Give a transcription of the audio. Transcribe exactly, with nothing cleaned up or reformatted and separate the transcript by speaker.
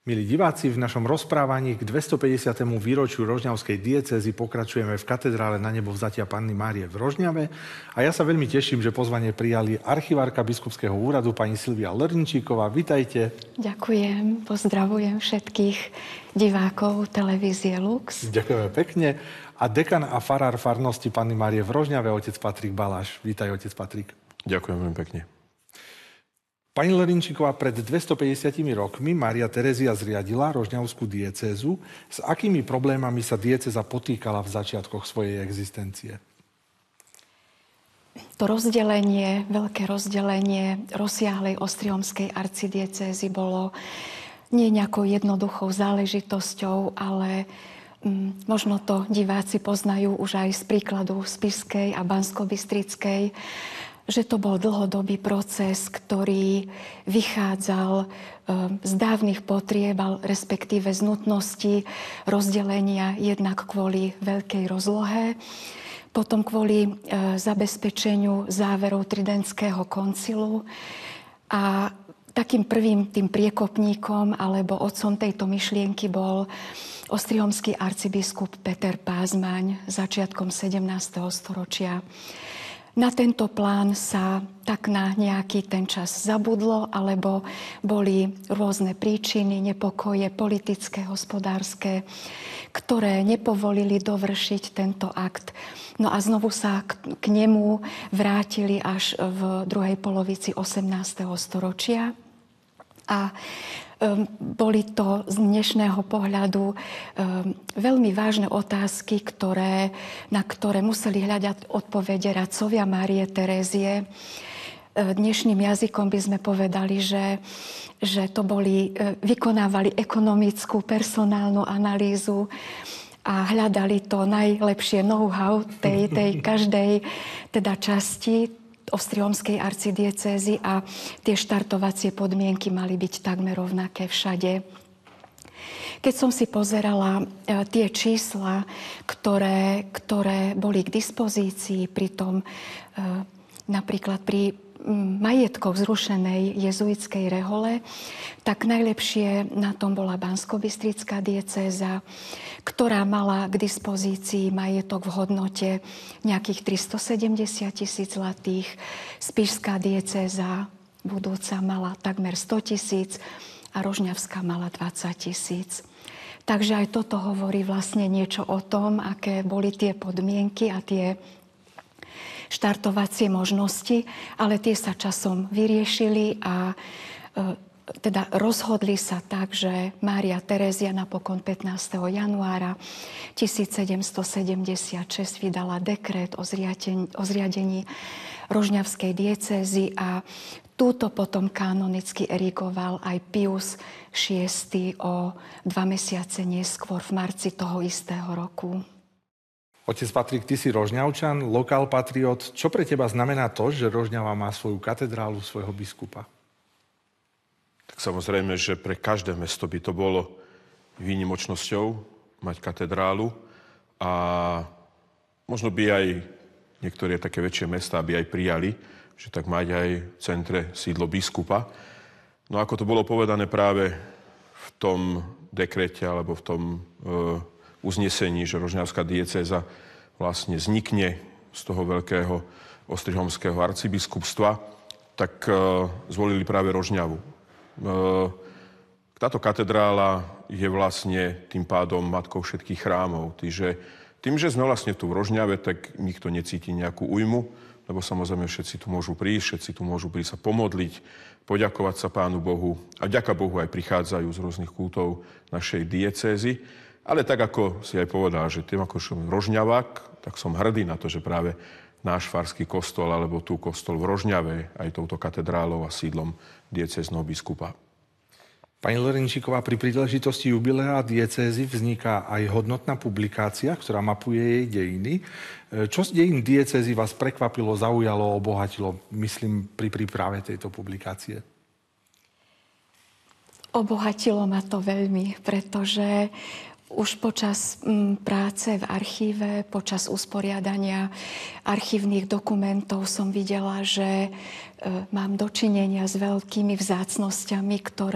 Speaker 1: Milí diváci, v našom rozprávaní k dvestopäťdesiatemu výročiu rožňavskej diecézy pokračujeme v katedrále Na nebo vzatia Panny Márie v Rožňave a ja sa veľmi teším, že pozvanie prijali archivárka Biskupského úradu pani Silvia Lerničíková. Vitajte.
Speaker 2: Ďakujem, pozdravujem všetkých divákov televízie Lux.
Speaker 1: Ďakujeme pekne. A dekan a farár farnosti Panny Márie v Rožňave, otec Patrik Baláš. Vítaj, otec Patrik.
Speaker 3: Ďakujem veľmi pekne.
Speaker 1: Pani Lerničíková, pred dvestopäťdesiatimi rokmi Mária Terezia zriadila rožňavskú diecézu. S akými problémami sa diecéza potýkala v začiatkoch svojej existencie?
Speaker 2: To rozdelenie, veľké rozdelenie rozsiahlej ostriomskej arcidiecézy bolo nie nejakou jednoduchou záležitosťou, ale mm, možno to diváci poznajú už aj z príkladu Spišskej a Banskobystrickej, že to bol dlhodobý proces, ktorý vychádzal z dávnych potrieb, respektíve z nutnosti rozdelenia jednak kvôli veľkej rozlohe, potom kvôli zabezpečeniu záverov Tridentského koncilu. A takým prvým tým priekopníkom alebo otcom tejto myšlienky bol ostriomský arcibiskup Peter Pázmaň začiatkom sedemnásteho storočia. Na tento plán sa tak na nejaký ten čas zabudlo, alebo boli rôzne príčiny, nepokoje politické, hospodárske, ktoré nepovolili dovršiť tento akt. No a znovu sa k, k nemu vrátili až v druhej polovici osemnásteho storočia. A um, boli to z dnešného pohľadu um, veľmi vážne otázky, ktoré, na ktoré museli hľadať odpovede radcovia Márie Terézie. Dnešným jazykom by sme povedali, že, že to boli, vykonávali ekonomickú, personálnu analýzu a hľadali to najlepšie know-how tej, tej každej teda časti ostriomskej arcidiecézy a tie štartovacie podmienky mali byť takmer rovnaké všade. Keď som si pozerala tie čísla, ktoré, ktoré boli k dispozícii pri tom, napríklad pri majetkoch zrušenej jezuitskej rehole, tak najlepšie na tom bola Banskobystrická diecéza, ktorá mala k dispozícii majetok v hodnote nejakých tristosedemdesiat tisíc zlatých. Spišská diecéza budúca mala takmer sto tisíc a Rožňavská mala dvadsať tisíc. Takže aj toto hovorí vlastne niečo o tom, aké boli tie podmienky a tie štartovacie možnosti, ale tie sa časom vyriešili a e, teda rozhodli sa tak, že Mária Terézia napokon pätnásteho januára tisícsedemstosedemdesiatšesť vydala dekret o, zriadení, o zriadení rožňavskej diecézy a túto potom kanonicky erigoval aj Pius šiesty o dva mesiace neskôr v marci toho istého roku.
Speaker 1: Otec Patrik, ty si Rožňavčan, lokál patriot. Čo pre teba znamená to, že Rožňava má svoju katedrálu, svojho biskupa?
Speaker 3: Tak samozrejme, že pre každé mesto by to bolo výnimočnosťou mať katedrálu a možno by aj niektoré také väčšie mestá by aj prijali, že tak mať aj v centre sídlo biskupa. No ako to bolo povedané práve v tom dekrete alebo v tom e, uznesení, že rožňavská diecéza vlastne vznikne z toho veľkého ostrihomského arcibiskupstva, tak e, zvolili práve Rožňavu. E, táto katedrála je vlastne tým pádom matkou všetkých chrámov. Tyže, tým, že sme vlastne tu v Rožňave, tak nikto necíti nejakú újmu, lebo samozrejme všetci tu môžu prísť, všetci tu môžu prísť sa pomodliť, poďakovať sa Pánu Bohu a vďaka Bohu aj prichádzajú z rôznych kútov našej diecézy. Ale tak, ako si aj povedal, že tým, ako som Rožňavák, tak som hrdý na to, že práve náš farský kostol, alebo tu kostol v Rožňave, aj touto katedrálou a sídlom diecézneho biskupa.
Speaker 1: Pani Lerničíková, pri príležitosti jubilea diecézy vzniká aj hodnotná publikácia, ktorá mapuje jej dejiny. Čo z dejín diecézy vás prekvapilo, zaujalo, obohatilo, myslím, pri príprave tejto publikácie?
Speaker 2: Obohatilo ma to veľmi, pretože už počas m, práce v archíve, počas usporiadania archívnych dokumentov som videla, že e, mám dočinenia s veľkými vzácnosťami, ktoré